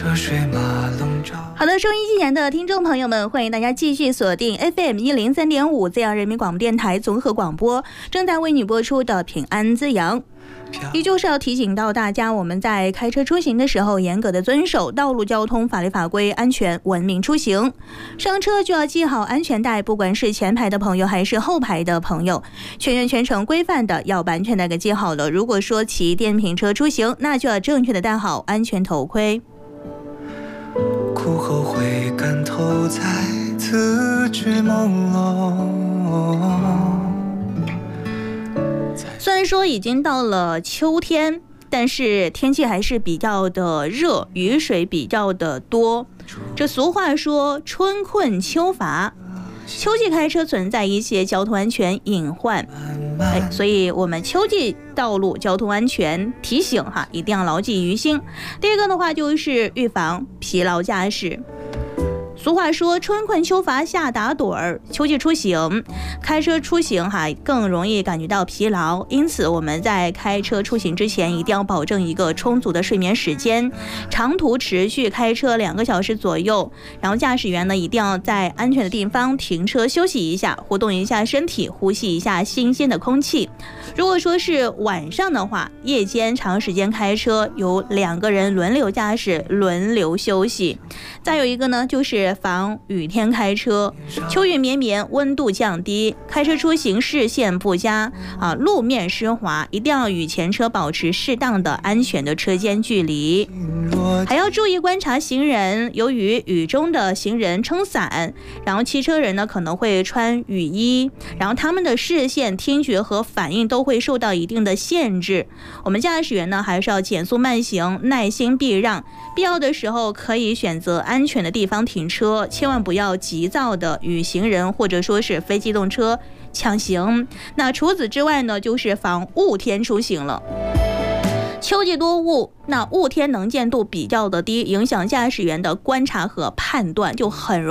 好的，收音机前的听众朋友们，欢迎大家继续锁定 FM103.5 滋阳人民广播电台综合广播，正在为你播出的平安滋阳。依旧是要提醒到大家，我们在开车出行的时候，严格的遵守道路交通法律法规，安全文明出行。上车就要系好安全带，不管是前排的朋友还是后排的朋友，全程规范的要把安全带给系好了。如果说骑电瓶车出行，那就要正确的戴好安全头盔。 苦后悔感头再次觉朦胧。 虽然说已经到了秋天，但是天气还是比较的热，雨水比较的多。这俗话说春困秋乏，秋季开车存在一些交通安全隐患，所以我们秋季道路交通安全提醒一定要牢记于心。第二个的话就是预防疲劳驾驶。俗话说春困秋乏夏打盹儿，秋季出行开车出行更容易感觉到疲劳，因此我们在开车出行之前一定要保证一个充足的睡眠时间，长途持续开车2个小时左右，然后驾驶员呢一定要在安全的地方停车休息一下，活动一下身体，呼吸一下新鲜的空气。如果说是晚上的话，夜间长时间开车由2个人轮流驾驶，轮流休息。再有一个呢就是防雨天开车，秋雨绵绵，温度降低，开车出行视线不佳路面湿滑，一定要与前车保持适当的安全的车间距离，还要注意观察行人。由于雨中的行人撑伞，然后汽车人呢可能会穿雨衣，然后他们的视线、听觉和反应都会受到一定的限制。我们驾驶员呢还是要减速慢行，耐心避让，必要的时候可以选择安全的地方停车，千万不要急躁的与行人或者说是非机动车抢行。那除此之外呢，就是防雾天出行了。秋季多雾，那雾天能见度比较的低，影响驾驶员的观察和判断，就很容易